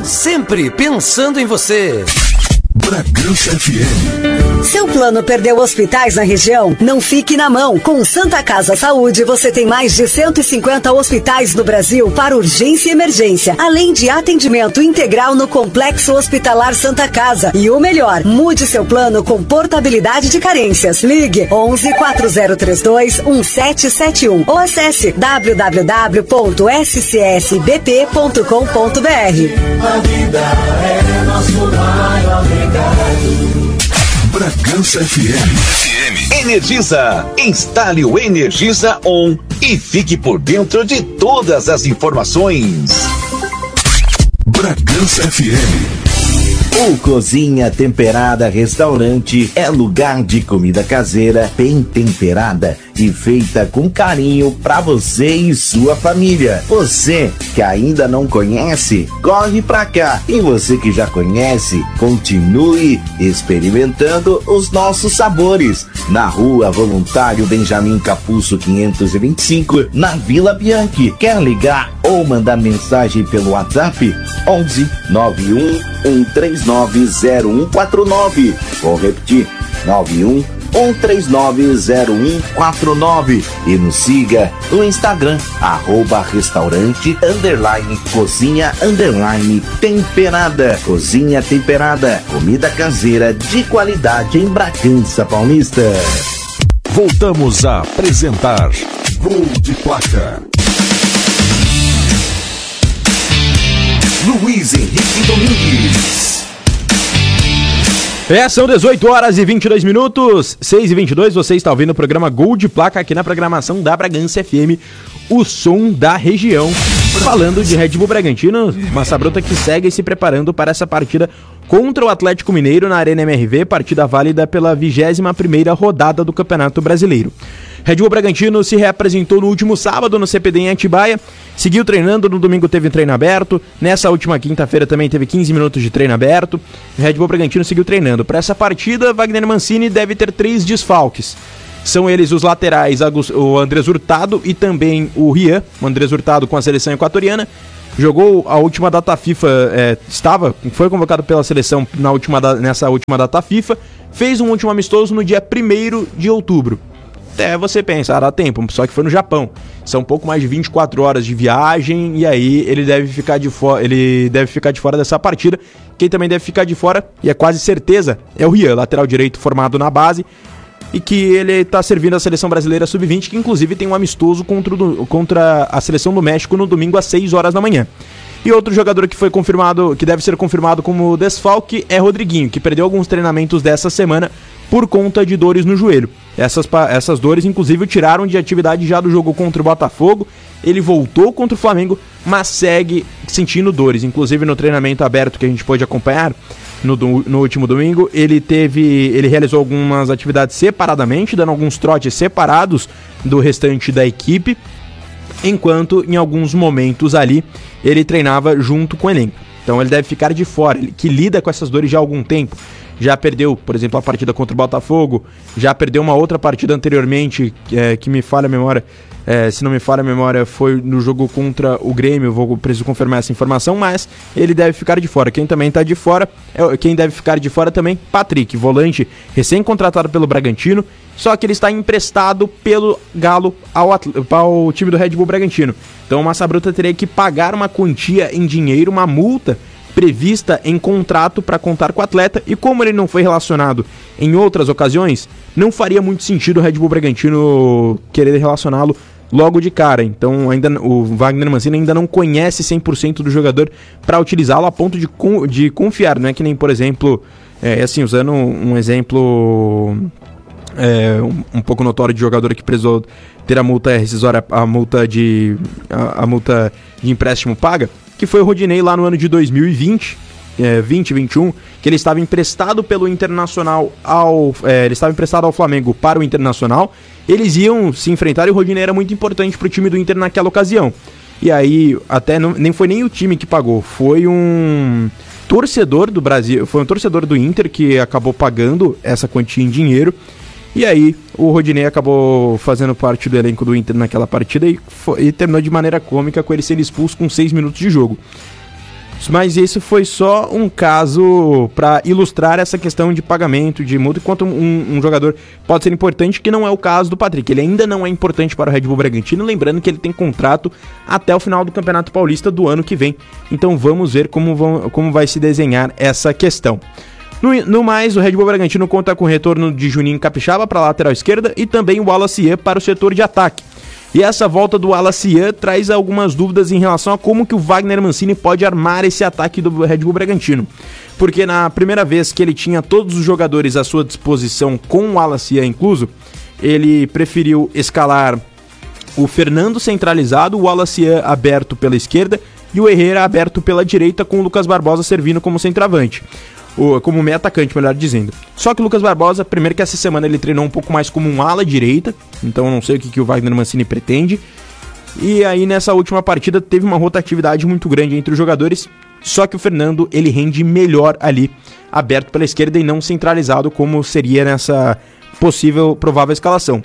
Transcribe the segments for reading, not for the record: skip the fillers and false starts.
sempre pensando em você. Bragança FM. Seu plano perdeu hospitais na região? Não fique na mão. Com Santa Casa Saúde, você tem mais de 150 hospitais no Brasil para urgência e emergência, além de atendimento integral no Complexo Hospitalar Santa Casa. E o melhor, mude seu plano com portabilidade de carências. Ligue 11 4032 1771 ou acesse www.scsbp.com.br. A vida é nosso maior legado. Bragança FM. Energisa. Instale o Energisa On e fique por dentro de todas as informações. Bragança FM. O Cozinha Temperada Restaurante é lugar de comida caseira, bem temperada e feita com carinho para você e sua família. Você que ainda não conhece, corre pra cá. E você que já conhece, continue experimentando os nossos sabores. Na Rua Voluntário Benjamin Capuzzo 525, na Vila Bianchi. Quer ligar ou mandar mensagem pelo WhatsApp? 11 91 139 0149. Vou repetir, 91 1390149 e nos siga no Instagram @restaurante_cozinha_temperada. Cozinha Temperada, comida caseira de qualidade em Bragança Paulista. Voltamos a apresentar Gol de Placa. Luiz Henrique Domingues. São 18 horas e 22 minutos, 6 e 22, você está ouvindo o programa Gol de Placa aqui na programação da Bragança FM, o som da região. Falando de Red Bull Bragantino, Massa Bruta que segue se preparando para essa partida contra o Atlético Mineiro na Arena MRV, partida válida pela 21ª rodada do Campeonato Brasileiro. Red Bull Bragantino se reapresentou no último sábado no CPD em Atibaia, seguiu treinando, no domingo teve treino aberto, nessa última quinta-feira também teve 15 minutos de treino aberto. Red Bull Bragantino seguiu treinando. Para essa partida, Wagner Mancini deve ter 3 desfalques. São eles os laterais, o Andrés Hurtado e também o Rian. O Andrés Hurtado com a seleção equatoriana. Jogou a última data FIFA, foi convocado pela seleção nessa última data FIFA. Fez um último amistoso no dia 1º de outubro. Até você pensa, dá tempo, só que foi no Japão. São um pouco mais de 24 horas de viagem e aí ele deve ficar de fora dessa partida. Quem também deve ficar de fora, e é quase certeza, é o Rian, lateral direito formado na base, e que ele está servindo a seleção brasileira sub-20, que inclusive tem um amistoso contra a seleção do México no domingo às 6 horas da manhã. E outro jogador que foi confirmado, que deve ser confirmado como desfalque, é Rodriguinho, que perdeu alguns treinamentos dessa semana por conta de dores no joelho. Essas dores, inclusive, o tiraram de atividade já do jogo contra o Botafogo. Ele voltou contra o Flamengo, mas segue sentindo dores. Inclusive, no treinamento aberto que a gente pôde acompanhar no último domingo, ele realizou algumas atividades separadamente, dando alguns trotes separados do restante da equipe, enquanto em alguns momentos ali ele treinava junto com o elenco. Então ele deve ficar de fora, ele que lida com essas dores já há algum tempo. Já perdeu, por exemplo, a partida contra o Botafogo, já perdeu uma outra partida anteriormente, que me falha a memória, se não me falha a memória, foi no jogo contra o Grêmio, preciso confirmar essa informação, mas ele deve ficar de fora. Quem também está de fora, quem deve ficar de fora também, Patrick, volante recém-contratado pelo Bragantino, só que ele está emprestado pelo Galo ao time do Red Bull Bragantino. Então o Massa Bruta teria que pagar uma quantia em dinheiro, uma multa prevista em contrato para contar com o atleta, e como ele não foi relacionado em outras ocasiões, não faria muito sentido o Red Bull Bragantino querer relacioná-lo logo de cara. Então o Wagner Mancini ainda não conhece 100% do jogador para utilizá-lo a ponto de confiar. Não é que nem, por exemplo, usando um exemplo um pouco notório de jogador que precisou ter a multa rescisória, a multa de empréstimo paga, que foi o Rodinei lá no ano de 2020, 2021, que ele estava emprestado pelo Internacional ele estava emprestado ao Flamengo para o Internacional. Eles iam se enfrentar e o Rodinei era muito importante para o time do Inter naquela ocasião. E aí, até nem foi nem o time que pagou, foi um torcedor do Brasil, foi um torcedor do Inter que acabou pagando essa quantia em dinheiro. E aí o Rodinei acabou fazendo parte do elenco do Inter naquela partida e terminou de maneira cômica com ele sendo expulso com 6 minutos de jogo. Mas esse foi só um caso para ilustrar essa questão de pagamento de multa, enquanto um jogador pode ser importante, que não é o caso do Patrick. Ele ainda não é importante para o Red Bull Bragantino, lembrando que ele tem contrato até o final do Campeonato Paulista do ano que vem. Então vamos ver como vai se desenhar essa questão. No mais, o Red Bull Bragantino conta com o retorno de Juninho Capixaba para a lateral esquerda e também o Wallace Ian para o setor de ataque. E essa volta do Wallace Ian traz algumas dúvidas em relação a como que o Wagner Mancini pode armar esse ataque do Red Bull Bragantino. Porque na primeira vez que ele tinha todos os jogadores à sua disposição, com o Wallace Ian incluso, ele preferiu escalar o Fernando centralizado, o Wallace Ian aberto pela esquerda e o Herrera aberto pela direita, com o Lucas Barbosa servindo como centroavante. Como meio atacante, melhor dizendo. Só que o Lucas Barbosa, primeiro que essa semana ele treinou um pouco mais como um ala direita, então eu não sei o que o Wagner Mancini pretende. E aí nessa última partida teve uma rotatividade muito grande entre os jogadores, só que o Fernando ele rende melhor ali, aberto pela esquerda e não centralizado, como seria nessa provável escalação.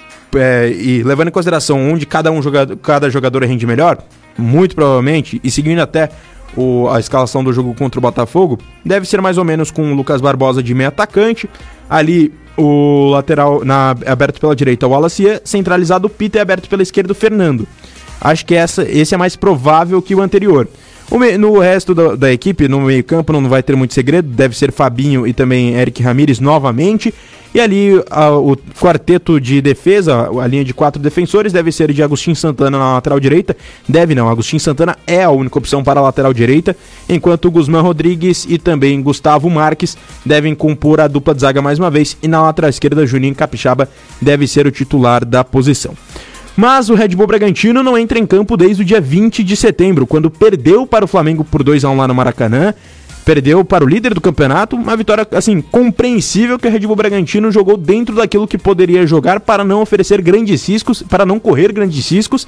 E levando em consideração onde cada jogador rende melhor, muito provavelmente, e seguindo até a escalação do jogo contra o Botafogo, deve ser mais ou menos com o Lucas Barbosa de meio atacante, ali o lateral aberto pela direita o Wallace Ian, centralizado o Peter, aberto pela esquerda o Fernando. Acho que esse é mais provável que o anterior. No resto da equipe, no meio campo, não vai ter muito segredo, deve ser Fabinho e também Eric Ramírez novamente. E ali o quarteto de defesa, a linha de 4 defensores, deve ser de Agustin Santana na lateral direita. Agustin Santana é a única opção para a lateral direita, enquanto o Guzmán Rodrigues e também Gustavo Marques devem compor a dupla de zaga mais uma vez. E na lateral esquerda, Juninho Capixaba deve ser o titular da posição. Mas o Red Bull Bragantino não entra em campo desde o dia 20 de setembro, quando perdeu para o Flamengo por 2-1 lá no Maracanã. Perdeu para o líder do campeonato, uma vitória assim compreensível, que o Red Bull Bragantino jogou dentro daquilo que poderia jogar para não oferecer grandes riscos, para não correr grandes riscos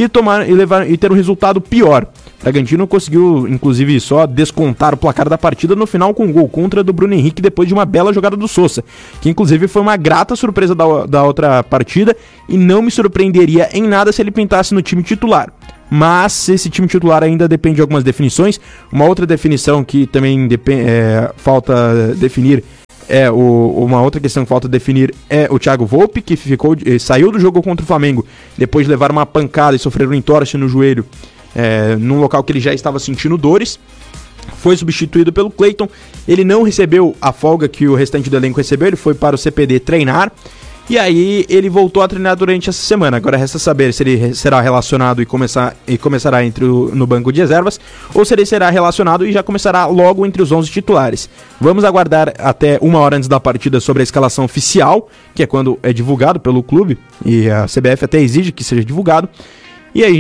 e ter um resultado pior. O Bragantino conseguiu, inclusive, só descontar o placar da partida no final com um gol contra do Bruno Henrique depois de uma bela jogada do Sousa, que inclusive foi uma grata surpresa da outra partida e não me surpreenderia em nada se ele pintasse no time titular. Mas esse time titular ainda depende de algumas definições. Uma outra definição que também falta definir uma outra questão que falta definir é o Thiago Volpe, que saiu do jogo contra o Flamengo depois de levar uma pancada e sofrer um entorse no joelho num local que ele já estava sentindo dores. Foi substituído pelo Cleiton. Ele não recebeu a folga que o restante do elenco recebeu, ele foi para o CPD treinar. E aí ele voltou a treinar durante essa semana. Agora resta saber se ele será relacionado e começará no banco de reservas, ou se ele será relacionado e já começará logo entre os 11 titulares. Vamos aguardar até 1 hora antes da partida sobre a escalação oficial, que é quando é divulgado pelo clube, e a CBF até exige que seja divulgado. E a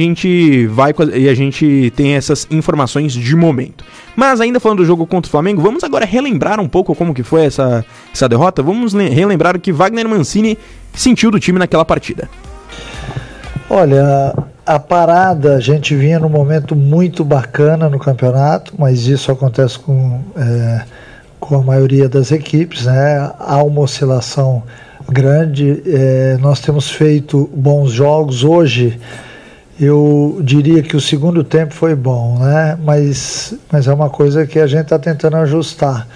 gente tem essas informações de momento. Mas ainda falando do jogo contra o Flamengo, vamos agora relembrar um pouco como que foi essa derrota. Vamos relembrar o que Wagner Mancini sentiu do time naquela partida. Olha, a parada, a gente vinha num momento muito bacana no campeonato, mas isso acontece com a maioria das equipes, né? Há uma oscilação grande, nós temos feito bons jogos. Hoje eu diria que o segundo tempo foi bom, né? Mas é uma coisa que a gente está tentando ajustar.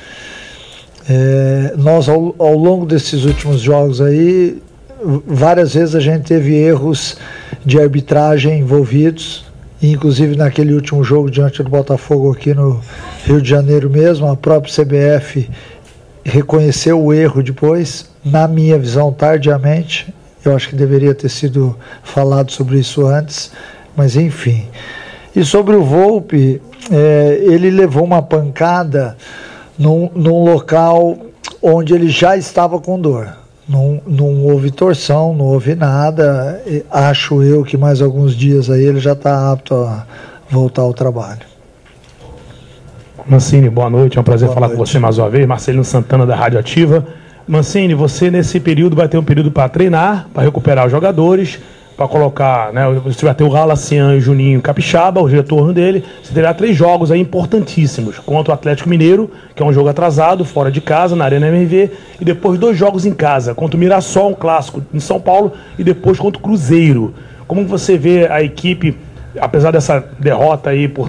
Nós, ao longo desses últimos jogos aí, várias vezes a gente teve erros de arbitragem envolvidos, inclusive naquele último jogo diante do Botafogo aqui no Rio de Janeiro mesmo. A própria CBF reconheceu o erro depois, na minha visão, tardiamente. Eu acho que deveria ter sido falado sobre isso antes, mas enfim. E sobre o Volpe, ele levou uma pancada num local onde ele já estava com dor. Não houve torção, não houve nada. Acho eu que mais alguns dias aí ele já está apto a voltar ao trabalho. Mancini, boa noite, é um prazer falar com você mais uma vez. Marcelino Santana, da Rádio Ativa. Mancini, você nesse período vai ter um período para treinar, para recuperar os jogadores, para colocar, né? Você vai ter o Wallace Ian e o Juninho Capixaba, o retorno dele. Você terá 3 jogos aí importantíssimos, contra o Atlético Mineiro, que é um jogo atrasado, fora de casa, na Arena MRV, e depois 2 jogos em casa, contra o Mirassol, um clássico em São Paulo, e depois contra o Cruzeiro. Como você vê a equipe apesar dessa derrota aí por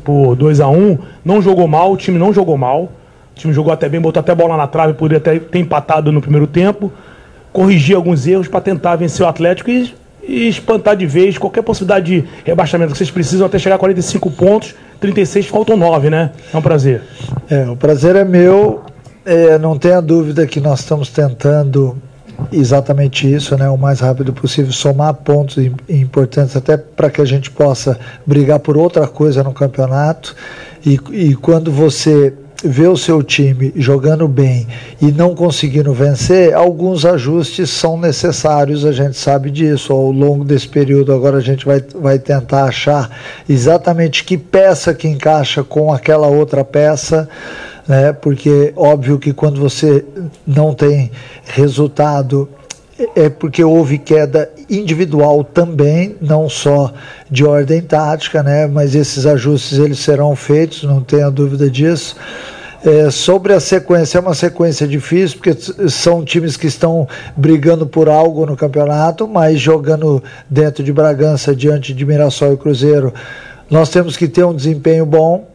2-1, não jogou mal, o time não jogou mal. O time jogou até bem, botou até bola na trave, poderia até ter empatado no primeiro tempo. Corrigir alguns erros para tentar vencer o Atlético e espantar de vez qualquer possibilidade de rebaixamento que vocês precisam até chegar a 45 pontos, 36 faltam 9, né? É um prazer. O prazer é meu. Não tenha dúvida que nós estamos tentando exatamente isso, né? O mais rápido possível, somar pontos importantes até para que a gente possa brigar por outra coisa no campeonato. E quando você vê o seu time jogando bem e não conseguindo vencer, alguns ajustes são necessários, a gente sabe disso. Ao longo desse período agora a gente vai tentar achar exatamente que peça que encaixa com aquela outra peça, né? Porque óbvio que quando você não tem resultado é porque houve queda individual também, não só de ordem tática, né? Mas esses ajustes eles serão feitos, não tenha dúvida disso. Sobre a sequência, é uma sequência difícil, porque são times que estão brigando por algo no campeonato, mas jogando dentro de Bragança, diante de Mirassol e Cruzeiro, nós temos que ter um desempenho bom.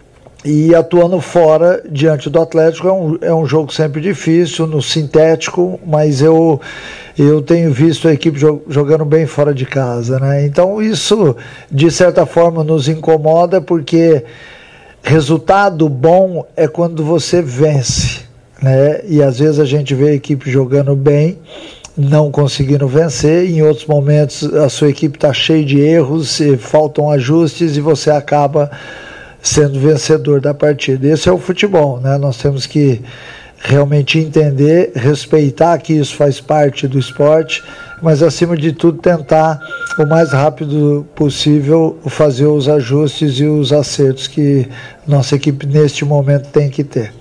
E atuando fora, diante do Atlético, é um jogo sempre difícil, no sintético, mas eu tenho visto a equipe jogando bem fora de casa, né? Então isso, de certa forma, nos incomoda, porque resultado bom é quando você vence, né? E às vezes a gente vê a equipe jogando bem, não conseguindo vencer, em outros momentos a sua equipe está cheia de erros, faltam ajustes e você acaba sendo vencedor da partida. Esse é o futebol, né? Nós temos que realmente entender, respeitar que isso faz parte do esporte, mas acima de tudo tentar o mais rápido possível fazer os ajustes e os acertos que nossa equipe neste momento tem que ter.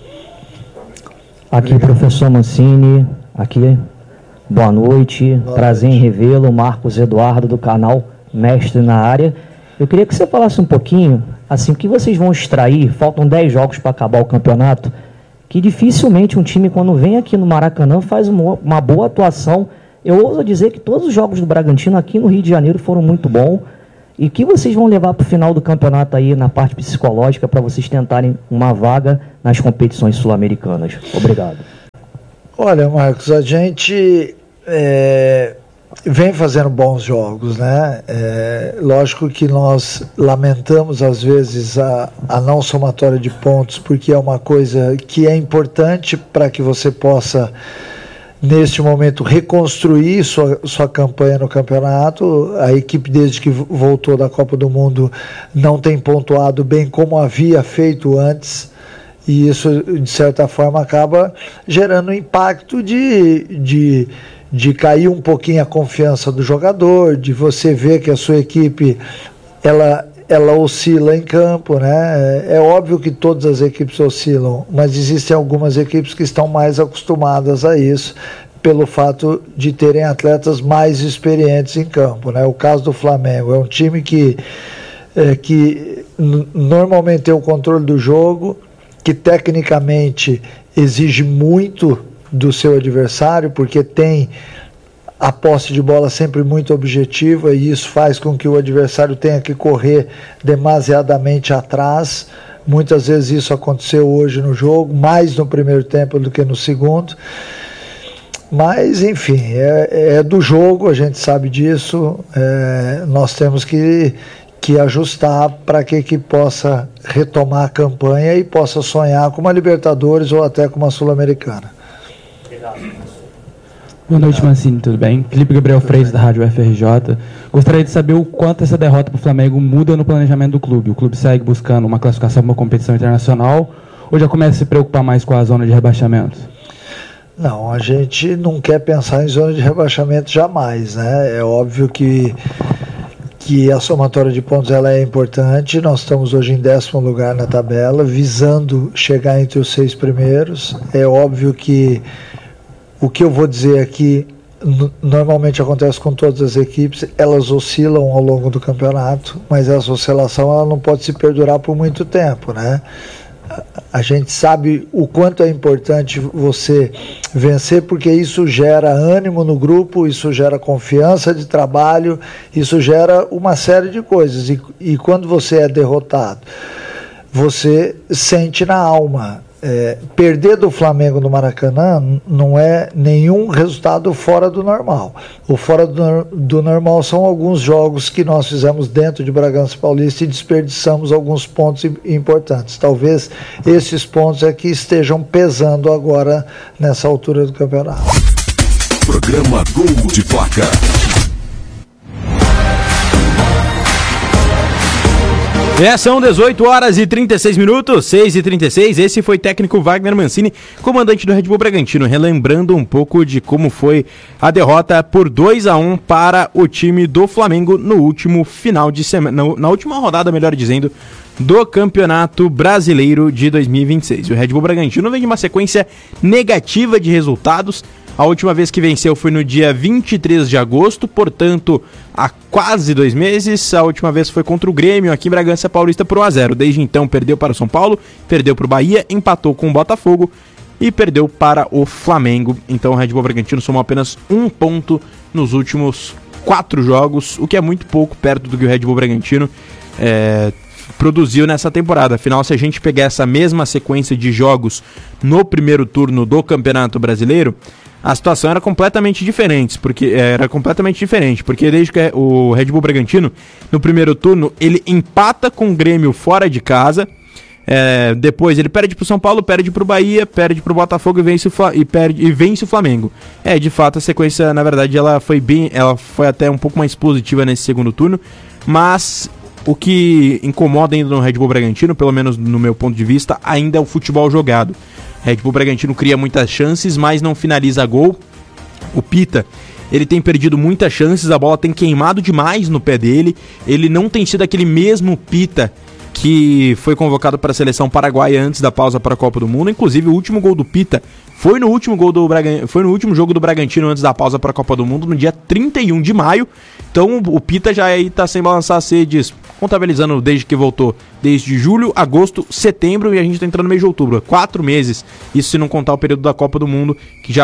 Aqui professor Mancini, aqui boa noite, prazer em revê-lo, Marcos Eduardo do canal Mestre na Área. Eu queria que você falasse um pouquinho, assim, o que vocês vão extrair, faltam 10 jogos para acabar o campeonato, que dificilmente um time, quando vem aqui no Maracanã, faz uma boa atuação. Eu ouso dizer que todos os jogos do Bragantino aqui no Rio de Janeiro foram muito bons. E que vocês vão levar para o final do campeonato aí, na parte psicológica, para vocês tentarem uma vaga nas competições sul-americanas? Obrigado. Olha, Marcos, a gente vem fazendo bons jogos, né? Lógico que nós lamentamos às vezes a não somatória de pontos, porque é uma coisa que é importante para que você possa, neste momento, reconstruir sua campanha no campeonato. A equipe, desde que voltou da Copa do Mundo, não tem pontuado bem como havia feito antes, e isso, de certa forma, acaba gerando impacto de cair um pouquinho a confiança do jogador, de você ver que a sua equipe ela oscila em campo, né? É óbvio que todas as equipes oscilam, mas existem algumas equipes que estão mais acostumadas a isso, pelo fato de terem atletas mais experientes em campo, né? O caso do Flamengo é um time que normalmente tem o controle do jogo, que tecnicamente exige muito do seu adversário, porque tem a posse de bola sempre muito objetiva, e isso faz com que o adversário tenha que correr demasiadamente atrás. Muitas vezes isso aconteceu hoje no jogo, mais no primeiro tempo do que no segundo. Mas, enfim, é do jogo, a gente sabe disso. Nós temos que ajustar para que a equipe possa retomar a campanha e possa sonhar com uma Libertadores ou até com uma Sul-Americana. Boa noite, Mancini, tudo bem? Felipe Gabriel Freitas, da Rádio FRJ. Gostaria de saber o quanto essa derrota para o Flamengo muda no planejamento do clube. O clube segue buscando uma classificação para uma competição internacional ou já começa a se preocupar mais com a zona de rebaixamento? Não, a gente não quer pensar em zona de rebaixamento jamais, né? É óbvio que a somatória de pontos ela é importante. Nós estamos hoje em 10º lugar na tabela, visando chegar entre os 6 primeiros. É óbvio que o que eu vou dizer aqui normalmente acontece com todas as equipes, elas oscilam ao longo do campeonato, mas essa oscilação ela não pode se perdurar por muito tempo, né? A gente sabe o quanto é importante você vencer, porque isso gera ânimo no grupo, isso gera confiança de trabalho, isso gera uma série de coisas. E quando você é derrotado, você sente na alma. Perder do Flamengo no Maracanã não é nenhum resultado fora do normal. O fora do normal são alguns jogos que nós fizemos dentro de Bragança Paulista e desperdiçamos alguns pontos importantes. Talvez esses pontos é que estejam pesando agora nessa altura do campeonato. Programa Gol de Placa. São 18 horas e 36 minutos, 6h36. Esse foi o técnico Wagner Mancini, comandante do Red Bull Bragantino, relembrando um pouco de como foi a derrota por 2-1 para o time do Flamengo no último final de semana, na última rodada, melhor dizendo, do Campeonato Brasileiro de 2026. O Red Bull Bragantino vem de uma sequência negativa de resultados. A última vez que venceu foi no dia 23 de agosto, portanto, há quase 2 meses. A última vez foi contra o Grêmio, aqui em Bragança Paulista, por 1-0. Desde então, perdeu para o São Paulo, perdeu para o Bahia, empatou com o Botafogo e perdeu para o Flamengo. Então, o Red Bull Bragantino somou apenas 1 ponto nos últimos 4 jogos, o que é muito pouco perto do que o Red Bull Bragantino produziu nessa temporada. Afinal, se a gente pegar essa mesma sequência de jogos no primeiro turno do Campeonato Brasileiro, a situação era completamente diferente, porque desde que o Red Bull Bragantino, no primeiro turno, ele empata com o Grêmio fora de casa, depois ele perde pro São Paulo, perde pro Bahia, perde pro Botafogo e vence o Flamengo. De fato, a sequência, na verdade, ela foi até um pouco mais positiva nesse segundo turno, mas o que incomoda ainda no Red Bull Bragantino, pelo menos no meu ponto de vista, ainda é o futebol jogado. Red Bull Bragantino cria muitas chances, mas não finaliza gol. O Pita, ele tem perdido muitas chances, a bola tem queimado demais no pé dele. Ele não tem sido aquele mesmo Pita que foi convocado para a seleção paraguaia antes da pausa para a Copa do Mundo. Inclusive, o último gol do Pita foi no último jogo do Bragantino antes da pausa para a Copa do Mundo, no dia 31 de maio. Então, o Pita já está sem balançar as redes, contabilizando desde que voltou, desde julho, agosto, setembro, e a gente está entrando no mês de outubro. 4 meses, isso se não contar o período da Copa do Mundo,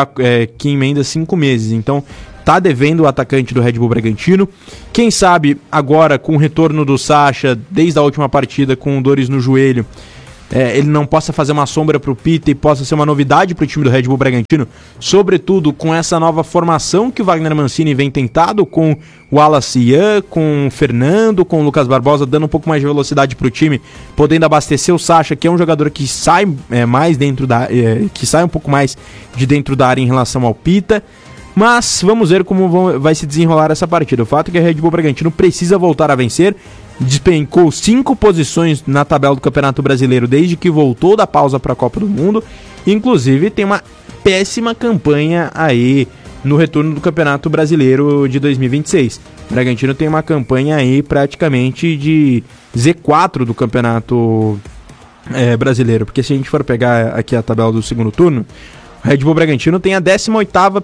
que emenda 5 meses. Então, tá devendo o atacante do Red Bull Bragantino. Quem sabe agora, com o retorno do Sacha, desde a última partida com dores no joelho, ele não possa fazer uma sombra pro Pita e possa ser uma novidade pro time do Red Bull Bragantino, sobretudo com essa nova formação que o Wagner Mancini vem tentado, com o Wallace Ian, com o Fernando, com o Lucas Barbosa, dando um pouco mais de velocidade pro time, podendo abastecer o Sacha, que é um jogador que sai mais que sai um pouco mais de dentro da área em relação ao Pita. Mas vamos ver como vai se desenrolar essa partida. O fato é que a Red Bull Bragantino precisa voltar a vencer. Despencou 5 posições na tabela do Campeonato Brasileiro desde que voltou da pausa para a Copa do Mundo. Inclusive tem uma péssima campanha aí no retorno do Campeonato Brasileiro de 2026. O Bragantino tem uma campanha aí praticamente de Z4 do Campeonato Brasileiro. Porque se a gente for pegar aqui a tabela do segundo turno, o Red Bull Bragantino tem a 18ª,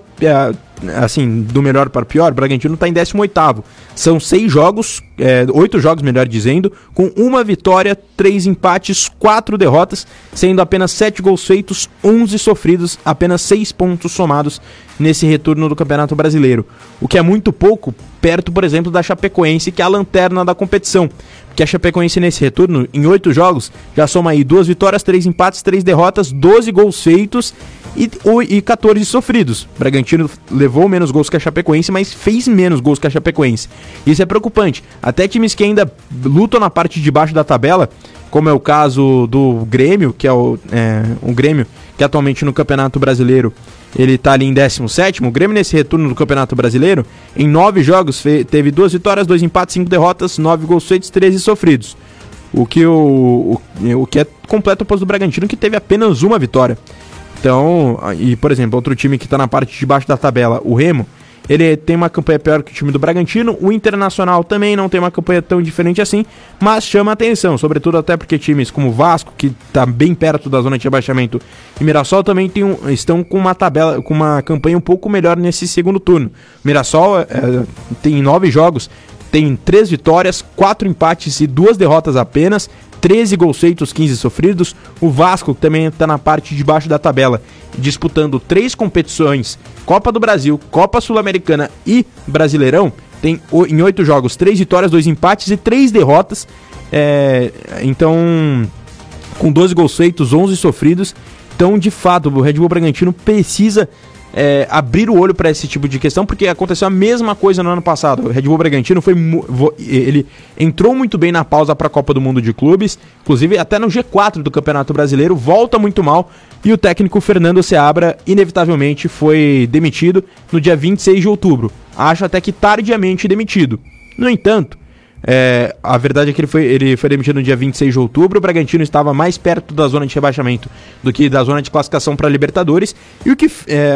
assim, do melhor para o pior. O Bragantino está em 18º. São 6 jogos, 8 jogos, melhor dizendo, com 1 vitória, 3 empates, 4 derrotas, sendo apenas 7 gols feitos, 11 sofridos, apenas 6 pontos somados nesse retorno do Campeonato Brasileiro. O que é muito pouco, perto, por exemplo, da Chapecoense, que é a lanterna da competição. Porque a Chapecoense nesse retorno, em 8 jogos, já soma aí 2 vitórias, 3 empates, 3 derrotas, 12 gols feitos e 14 sofridos. O Bragantino levou menos gols que a Chapecoense, mas fez menos gols que a Chapecoense. Isso é preocupante. Até times que ainda lutam na parte de baixo da tabela, como é o caso do Grêmio, que é o Grêmio, que atualmente no Campeonato Brasileiro ele está ali em 17º. O Grêmio nesse retorno do Campeonato Brasileiro, em 9 jogos, teve 2 vitórias, 2 empates, 5 derrotas, 9 gols feitos, 13 sofridos. O que é completo oposto do Bragantino, que teve apenas 1 vitória. Então, e por exemplo, outro time que está na parte de baixo da tabela, o Remo, ele tem uma campanha pior que o time do Bragantino. O Internacional também não tem uma campanha tão diferente assim, mas chama atenção, sobretudo até porque times como o Vasco, que está bem perto da zona de rebaixamento, e Mirassol também estão com uma tabela, com uma campanha um pouco melhor nesse segundo turno. Mirassol tem 9 jogos, tem 3 vitórias, 4 empates e 2 derrotas apenas, 13 gols feitos, 15 sofridos. O Vasco, que também está na parte de baixo da tabela, disputando 3 competições, Copa do Brasil, Copa Sul-Americana e Brasileirão, tem em 8 jogos 3 vitórias, 2 empates e 3 derrotas. Então, com 12 gols feitos, 11 sofridos. Então, de fato, o Red Bull Bragantino precisa abrir o olho para esse tipo de questão, porque aconteceu a mesma coisa no ano passado. O Red Bull Bragantino ele entrou muito bem na pausa para a Copa do Mundo de Clubes, inclusive até no G4 do Campeonato Brasileiro, volta muito mal, e o técnico Fernando Seabra inevitavelmente foi demitido no dia 26 de outubro. Acho até que tardiamente demitido. No entanto, a verdade é que ele foi demitido no dia 26 de outubro. O Bragantino estava mais perto da zona de rebaixamento do que da zona de classificação para a Libertadores. E o que,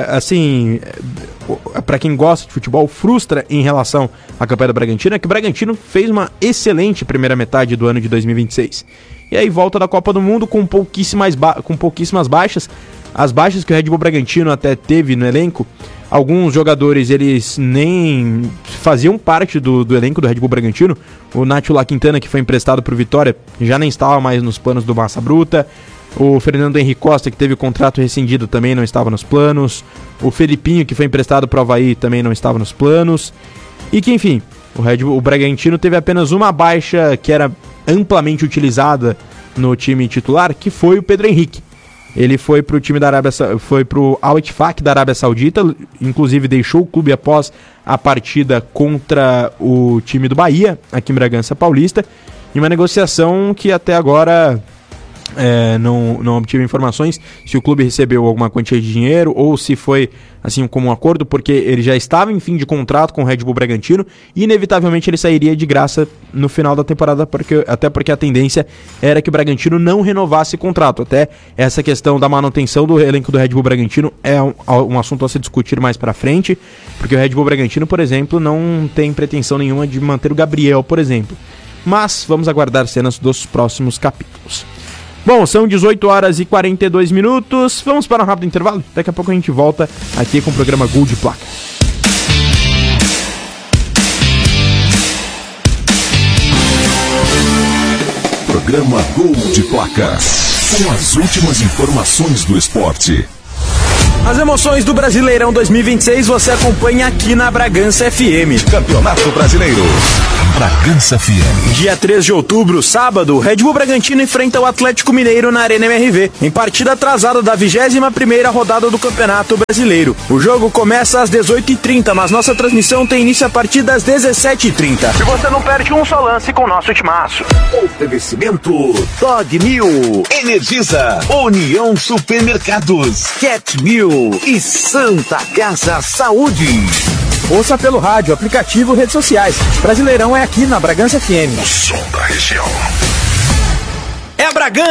para quem gosta de futebol, frustra em relação à campanha do Bragantino é que o Bragantino fez uma excelente primeira metade do ano de 2026. E aí volta da Copa do Mundo com pouquíssimas baixas. As baixas que o Red Bull Bragantino até teve no elenco, alguns jogadores eles nem faziam parte do elenco do Red Bull Bragantino. O Nátio La Quintana, que foi emprestado para o Vitória, já nem estava mais nos planos do Massa Bruta. O Fernando Henrique Costa, que teve o contrato rescindido, também não estava nos planos. O Felipinho, que foi emprestado para o Avaí, também não estava nos planos. E que, enfim, o Bragantino teve apenas uma baixa que era amplamente utilizada no time titular, que foi o Pedro Henrique. Ele foi pro time da foi pro Al Ettifaq da Arábia Saudita, inclusive deixou o clube após a partida contra o time do Bahia, aqui em Bragança Paulista, em uma negociação que até agora não obtive informações se o clube recebeu alguma quantia de dinheiro ou se foi assim como um acordo, porque ele já estava em fim de contrato com o Red Bull Bragantino e inevitavelmente ele sairia de graça no final da temporada, até porque a tendência era que o Bragantino não renovasse contrato. Até essa questão da manutenção do elenco do Red Bull Bragantino é um assunto a se discutir mais pra frente, porque o Red Bull Bragantino, por exemplo, não tem pretensão nenhuma de manter o Gabriel, por exemplo. Mas vamos aguardar cenas dos próximos capítulos. Bom, são 18 horas e 42 minutos. Vamos para um rápido intervalo. Daqui a pouco a gente volta aqui com o programa Gol de Placa. Programa Gol de Placa. Com as últimas informações do esporte. As emoções do Brasileirão 2026 você acompanha aqui na Bragança FM. Campeonato Brasileiro. Bragança FM. Dia 3 de outubro, sábado, Red Bull Bragantino enfrenta o Atlético Mineiro na Arena MRV, em partida atrasada da 21ª rodada do Campeonato Brasileiro. O jogo começa às 18h30, mas nossa transmissão tem início a partir das 17h30. E você não perde um só lance com o nosso timaço. Oferecimento Dog Mil, Energisa, União Supermercados, Cat Mil e Santa Casa Saúde. Ouça pelo rádio, aplicativo, redes sociais. Brasileirão é aqui na Bragança FM. O som da região. É a Bragança.